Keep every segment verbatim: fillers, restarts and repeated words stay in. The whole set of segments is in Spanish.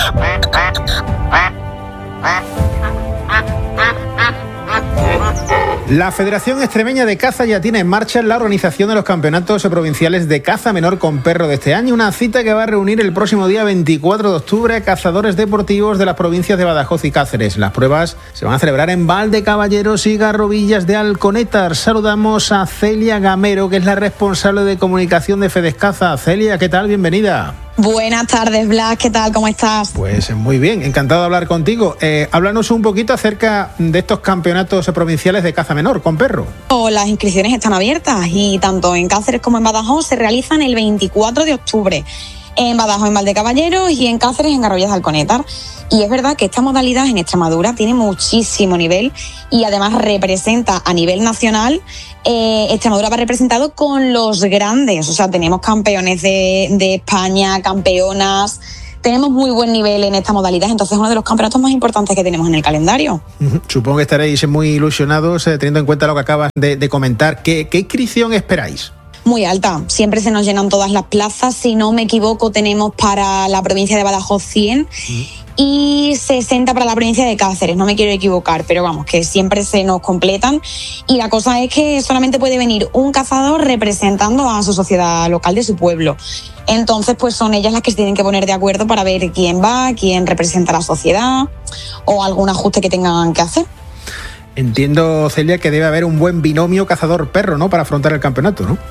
La Federación Extremeña de Caza ya tiene en marcha la organización de los campeonatos provinciales de caza menor con perro de este año, una cita que va a reunir el próximo día veinticuatro de octubre a cazadores deportivos de las provincias de Badajoz y Cáceres. Las pruebas se van a celebrar en Valdecaballeros y Garrovillas de Alconétar. Saludamos a Celia Gamero, que es la responsable de comunicación de Fedescaza. Celia, ¿qué tal? Bienvenida. Buenas tardes, Blas, ¿qué tal? ¿Cómo estás? Pues muy bien, encantado de hablar contigo. Eh, háblanos un poquito acerca de estos campeonatos provinciales de caza menor con perro. Las inscripciones están abiertas y tanto en Cáceres como en Badajoz se realizan el veinticuatro de octubre. En Badajoz en Valdecaballeros y en Cáceres en Garrovillas de Alconétar. Y es verdad que esta modalidad en Extremadura tiene muchísimo nivel y además representa a nivel nacional. Eh, Extremadura va representado con los grandes, o sea, tenemos campeones de, de España, campeonas. Tenemos muy buen nivel en esta modalidad, entonces es uno de los campeonatos más importantes que tenemos en el calendario. Supongo que estaréis muy ilusionados eh, teniendo en cuenta lo que acabas de, de comentar. ¿Qué, qué inscripción esperáis? Muy alta, siempre se nos llenan todas las plazas. Si no me equivoco, tenemos para la provincia de Badajoz cien uh-huh. y sesenta para la provincia de Cáceres, no me quiero equivocar, pero vamos, que siempre se nos completan. Y la cosa es que solamente puede venir un cazador representando a su sociedad local de su pueblo. Entonces, pues son ellas las que se tienen que poner de acuerdo para ver quién va, quién representa a la sociedad o algún ajuste que tengan que hacer. Entiendo, Celia, que debe haber un buen binomio cazador-perro, ¿no?, para afrontar el campeonato, ¿no?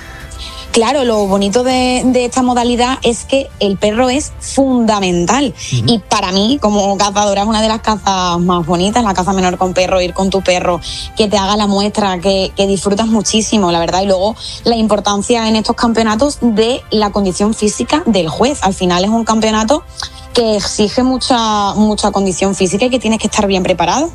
Claro, lo bonito de, de esta modalidad es que el perro es fundamental. Uh-huh. Y para mí, como cazadora, es una de las cazas más bonitas, la caza menor con perro, ir con tu perro, que te haga la muestra, que, que disfrutas muchísimo, la verdad. Y luego la importancia en estos campeonatos de la condición física del juez. Al final es un campeonato que exige mucha, mucha condición física y que tienes que estar bien preparado.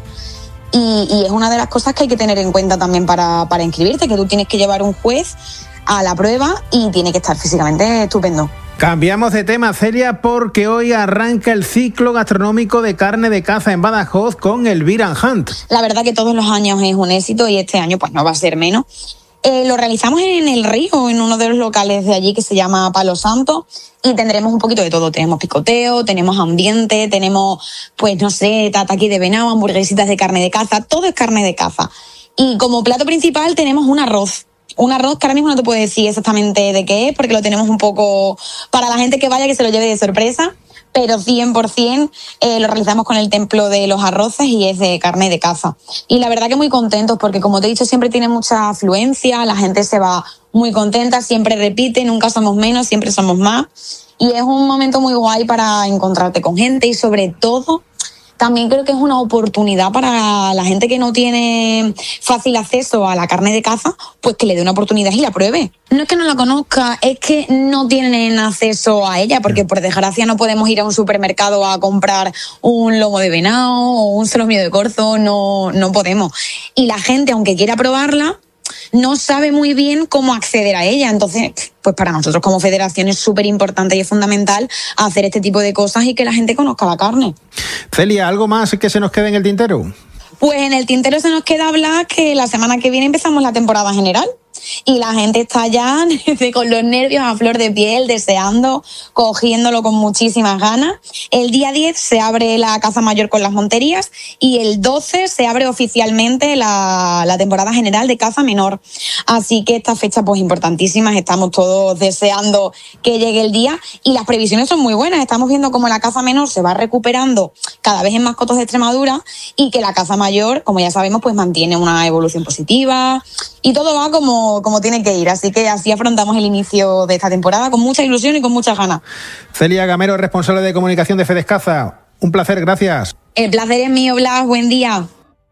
Y, y es una de las cosas que hay que tener en cuenta también para, para inscribirte, que tú tienes que llevar un juez a la prueba y tiene que estar físicamente estupendo. Cambiamos de tema, Celia, porque hoy arranca el ciclo gastronómico de carne de caza en Badajoz con el Beer and Hunt. La verdad que todos los años es un éxito y este año pues no va a ser menos. Eh, lo realizamos en el río, en uno de los locales de allí que se llama Palo Santo, y tendremos un poquito de todo. Tenemos picoteo, tenemos ambiente, tenemos, pues no sé, tataki de venado, hamburguesitas de carne de caza, todo es carne de caza. Y como plato principal tenemos un arroz. Un arroz que ahora mismo no te puedo decir exactamente de qué es, porque lo tenemos un poco para la gente que vaya, que se lo lleve de sorpresa, pero cien por ciento eh, lo realizamos con el templo de los arroces y es de carne de caza. Y la verdad que muy contentos, porque como te he dicho, siempre tiene mucha afluencia, la gente se va muy contenta, siempre repite, nunca somos menos, siempre somos más. Y es un momento muy guay para encontrarte con gente y sobre todo también creo que es una oportunidad para la gente que no tiene fácil acceso a la carne de caza, pues que le dé una oportunidad y la pruebe. No es que no la conozca, es que no tienen acceso a ella, porque por desgracia no podemos ir a un supermercado a comprar un lomo de venado o un solomillo de corzo, no, no podemos. Y la gente, aunque quiera probarla, no sabe muy bien cómo acceder a ella. Entonces, pues para nosotros como federación es súper importante y es fundamental hacer este tipo de cosas y que la gente conozca la carne. Celia, ¿algo más que se nos quede en el tintero? Pues en el tintero se nos queda hablar que la semana que viene empezamos la temporada general. Y la gente está ya con los nervios a flor de piel, deseando, cogiéndolo con muchísimas ganas. El día diez se abre la caza mayor con las monterías y el doce se abre oficialmente la, la temporada general de caza menor. Así que estas fechas pues importantísimas, estamos todos deseando que llegue el día y las previsiones son muy buenas. Estamos viendo cómo la caza menor se va recuperando cada vez en más cotos de Extremadura y que la caza mayor, como ya sabemos, pues mantiene una evolución positiva y todo va como, como tiene que ir. Así que así afrontamos el inicio de esta temporada con mucha ilusión y con muchas ganas. Celia Gamero, responsable de comunicación de Fedescaza. Un placer, gracias. El placer es mío, Blas. Buen día.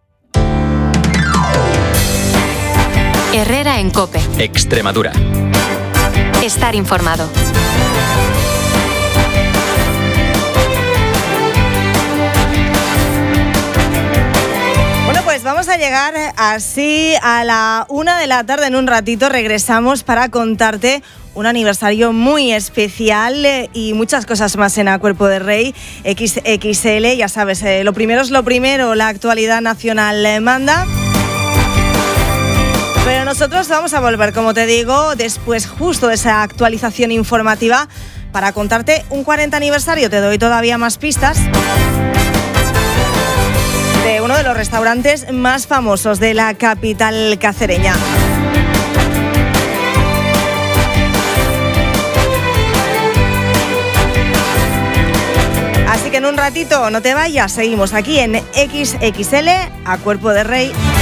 Herrera en COPE. Extremadura. Estar informado. Pues vamos a llegar así a la una de la tarde. En un ratito regresamos para contarte un aniversario muy especial y muchas cosas más en A Cuerpo de Rey equis equis ele. Ya sabes, eh, lo primero es lo primero, la actualidad nacional eh, manda. Pero nosotros vamos a volver, como te digo, después justo de esa actualización informativa. para contarte un cuarenta aniversario. Te doy todavía más pistas de uno de los restaurantes más famosos de la capital cacereña. Así que en un ratito no te vayas, seguimos aquí en X X L a Cuerpo de Rey.